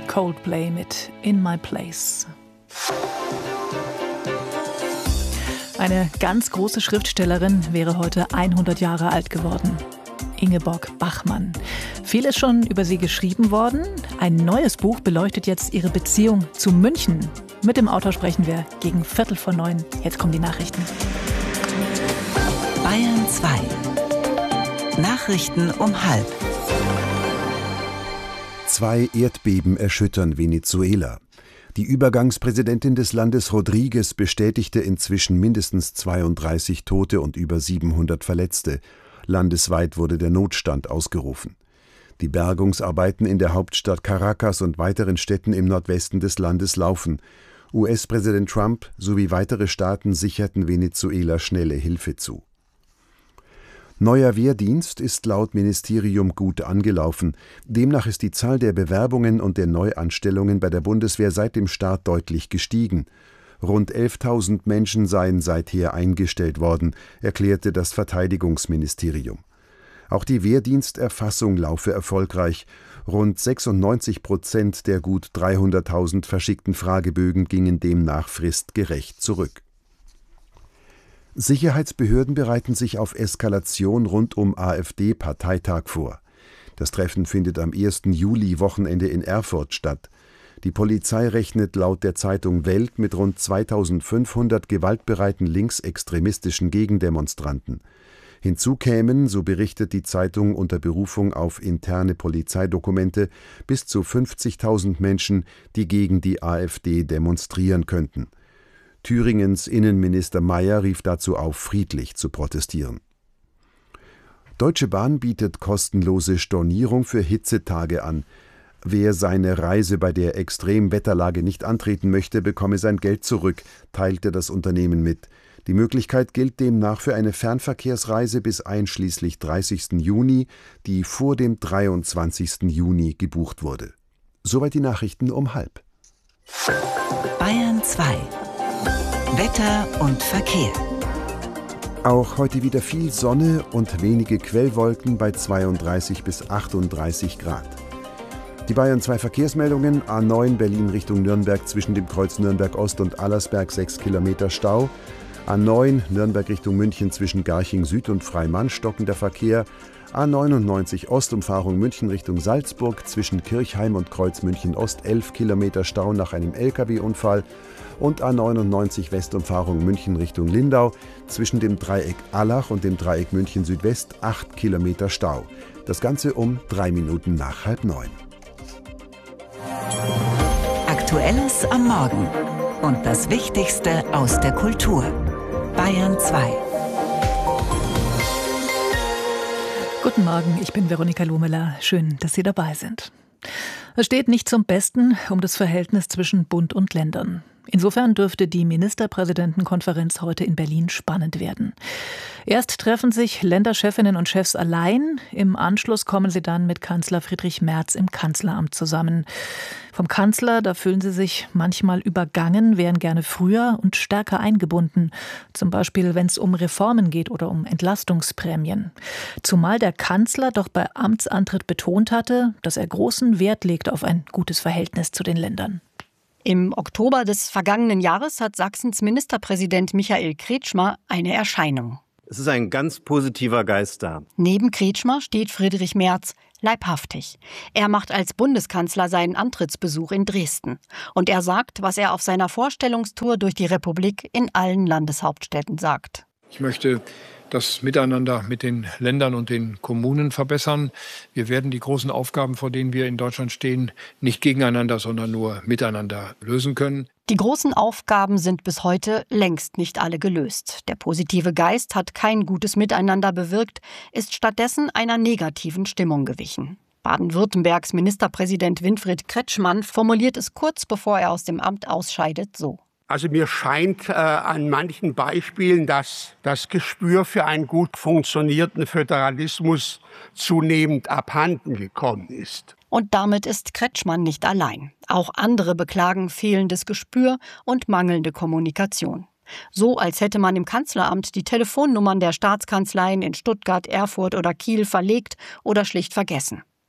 Coldplay mit In My Place. Eine ganz große Schriftstellerin wäre heute 100 Jahre alt geworden. Ingeborg Bachmann. Viel ist schon über sie geschrieben worden. Ein neues Buch beleuchtet jetzt ihre Beziehung zu München. Mit dem Autor sprechen wir gegen 8:45. Jetzt kommen die Nachrichten. Bayern 2. Nachrichten um 12:30. 2 Erdbeben erschüttern Venezuela. Die Übergangspräsidentin des Landes Rodriguez bestätigte inzwischen mindestens 32 Tote und über 700 Verletzte. Landesweit wurde der Notstand ausgerufen. Die Bergungsarbeiten in der Hauptstadt Caracas und weiteren Städten im Nordwesten des Landes laufen. US-Präsident Trump sowie weitere Staaten sicherten Venezuela schnelle Hilfe zu. Neuer Wehrdienst ist laut Ministerium gut angelaufen. Demnach ist die Zahl der Bewerbungen und der Neuanstellungen bei der Bundeswehr seit dem Start deutlich gestiegen. Rund 11.000 Menschen seien seither eingestellt worden, erklärte das Verteidigungsministerium. Auch die Wehrdiensterfassung laufe erfolgreich. Rund 96% der gut 300.000 verschickten Fragebögen gingen demnach fristgerecht zurück. Sicherheitsbehörden bereiten sich auf Eskalation rund um AfD-Parteitag vor. Das Treffen findet am 1. Juli-Wochenende in Erfurt statt. Die Polizei rechnet laut der Zeitung Welt mit rund 2.500 gewaltbereiten linksextremistischen Gegendemonstranten. Hinzu kämen, so berichtet die Zeitung unter Berufung auf interne Polizeidokumente, bis zu 50.000 Menschen, die gegen die AfD demonstrieren könnten. Thüringens Innenminister Mayer rief dazu auf, friedlich zu protestieren. Deutsche Bahn bietet kostenlose Stornierung für Hitzetage an. Wer seine Reise bei der Extremwetterlage nicht antreten möchte, bekomme sein Geld zurück, teilte das Unternehmen mit. Die Möglichkeit gilt demnach für eine Fernverkehrsreise bis einschließlich 30. Juni, die vor dem 23. Juni gebucht wurde. Soweit die Nachrichten um 12:30. Bayern 2. Wetter und Verkehr. Auch heute wieder viel Sonne und wenige Quellwolken bei 32 bis 38 Grad. Die Bayern 2 Verkehrsmeldungen: A9 Berlin Richtung Nürnberg zwischen dem Kreuz Nürnberg Ost und Allersberg 6 Kilometer Stau. A9 Nürnberg Richtung München zwischen Garching Süd und Freimann stockender Verkehr. A99 Ostumfahrung München Richtung Salzburg zwischen Kirchheim und Kreuz München Ost 11 Kilometer Stau nach einem Lkw-Unfall. Und A99 Westumfahrung München Richtung Lindau zwischen dem Dreieck Allach und dem Dreieck München Südwest 8 Kilometer Stau. Das Ganze um 3 Minuten nach 8:30. Aktuelles am Morgen und das Wichtigste aus der Kultur. Bayern 2. Guten Morgen, ich bin Veronika Lumeler. Schön, dass Sie dabei sind. Es steht nicht zum Besten um das Verhältnis zwischen Bund und Ländern. Insofern dürfte die Ministerpräsidentenkonferenz heute in Berlin spannend werden. Erst treffen sich Länderchefinnen und Chefs allein. Im Anschluss kommen sie dann mit Kanzler Friedrich Merz im Kanzleramt zusammen. Vom Kanzler, da fühlen sie sich manchmal übergangen, wären gerne früher und stärker eingebunden. Zum Beispiel, wenn es um Reformen geht oder um Entlastungsprämien. Zumal der Kanzler doch bei Amtsantritt betont hatte, dass er großen Wert legt auf ein gutes Verhältnis zu den Ländern. Im Oktober des vergangenen Jahres hat Sachsens Ministerpräsident Michael Kretschmer eine Erscheinung. Es ist ein ganz positiver Geist da. Neben Kretschmer steht Friedrich Merz, leibhaftig. Er macht als Bundeskanzler seinen Antrittsbesuch in Dresden. Und er sagt, was er auf seiner Vorstellungstour durch die Republik in allen Landeshauptstädten sagt. Ich möchte das Miteinander mit den Ländern und den Kommunen verbessern. Wir werden die großen Aufgaben, vor denen wir in Deutschland stehen, nicht gegeneinander, sondern nur miteinander lösen können. Die großen Aufgaben sind bis heute längst nicht alle gelöst. Der positive Geist hat kein gutes Miteinander bewirkt, ist stattdessen einer negativen Stimmung gewichen. Baden-Württembergs Ministerpräsident Winfried Kretschmann formuliert es kurz bevor er aus dem Amt ausscheidet so. Also mir scheint an manchen Beispielen, dass das Gespür für einen gut funktionierenden Föderalismus zunehmend abhanden gekommen ist. Und damit ist Kretschmann nicht allein. Auch andere beklagen fehlendes Gespür und mangelnde Kommunikation. So, als hätte man im Kanzleramt die Telefonnummern der Staatskanzleien in Stuttgart, Erfurt oder Kiel verlegt oder schlicht vergessen.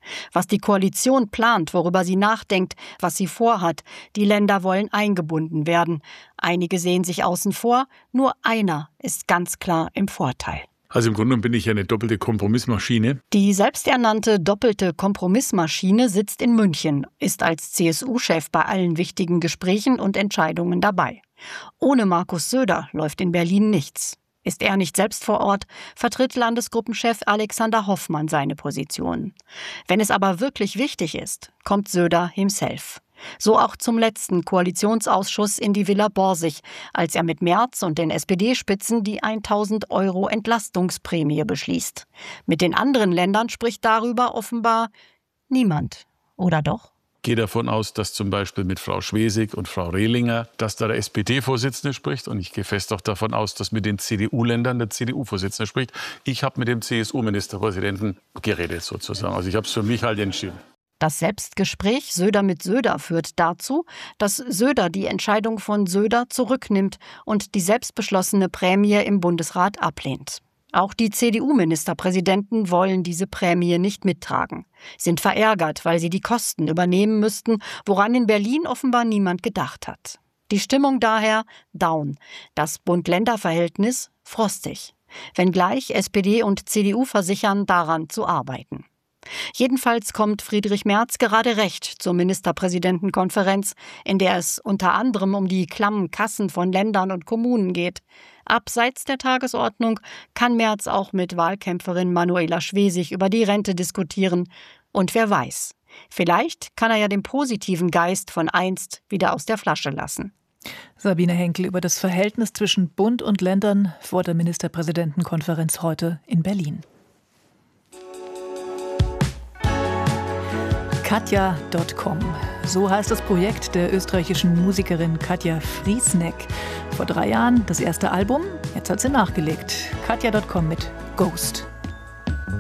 Was die Koalition plant, worüber sie nachdenkt, was sie vorhat, die Länder wollen eingebunden werden. Einige sehen sich außen vor, nur einer ist ganz klar im Vorteil. Also im Grunde genommen bin ich ja eine doppelte Kompromissmaschine. Die selbsternannte doppelte Kompromissmaschine sitzt in München, ist als CSU-Chef bei allen wichtigen Gesprächen und Entscheidungen dabei. Ohne Markus Söder läuft in Berlin nichts. Ist er nicht selbst vor Ort, vertritt Landesgruppenchef Alexander Hoffmann seine Position. Wenn es aber wirklich wichtig ist, kommt Söder himself. So auch zum letzten Koalitionsausschuss in die Villa Borsig, als er mit Merz und den SPD-Spitzen die 1.000 € Entlastungsprämie beschließt. Mit den anderen Ländern spricht darüber offenbar niemand. Oder doch? Ich gehe davon aus, dass zum Beispiel mit Frau Schwesig und Frau Rehlinger, dass da der SPD-Vorsitzende spricht. Und ich gehe fest auch davon aus, dass mit den CDU-Ländern der CDU-Vorsitzende spricht. Ich habe mit dem CSU-Ministerpräsidenten geredet sozusagen. Also ich habe es für mich halt entschieden. Das Selbstgespräch Söder mit Söder führt dazu, dass Söder die Entscheidung von Söder zurücknimmt und die selbstbeschlossene Prämie im Bundesrat ablehnt. Auch die CDU-Ministerpräsidenten wollen diese Prämie nicht mittragen, sind verärgert, weil sie die Kosten übernehmen müssten, woran in Berlin offenbar niemand gedacht hat. Die Stimmung daher down, das Bund-Länder-Verhältnis frostig, wenngleich SPD und CDU versichern, daran zu arbeiten. Jedenfalls kommt Friedrich Merz gerade recht zur Ministerpräsidentenkonferenz, in der es unter anderem um die klammen Kassen von Ländern und Kommunen geht. Abseits der Tagesordnung kann Merz auch mit Wahlkämpferin Manuela Schwesig über die Rente diskutieren. Und wer weiß, vielleicht kann er ja den positiven Geist von einst wieder aus der Flasche lassen. Sabine Henkel über das Verhältnis zwischen Bund und Ländern vor der Ministerpräsidentenkonferenz heute in Berlin. Katja.com. So heißt das Projekt der österreichischen Musikerin Katja Friesneck. Vor 3 Jahren das erste Album, jetzt hat sie nachgelegt. Katja.com mit Ghost.